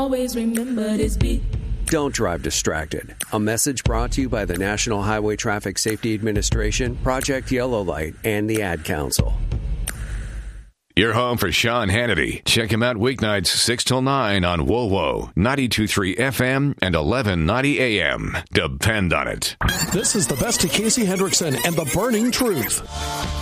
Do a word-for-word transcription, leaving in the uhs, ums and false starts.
Always remember this beat. Don't drive distracted. A message brought to you by the National Highway Traffic Safety Administration, Project Yellow Light, and the Ad Council. You're home for Sean Hannity. Check him out weeknights six till nine on W O W O, ninety-two point three F M and eleven ninety A M. Depend on it. This is the best of Casey Hendrickson and the Burning Truth.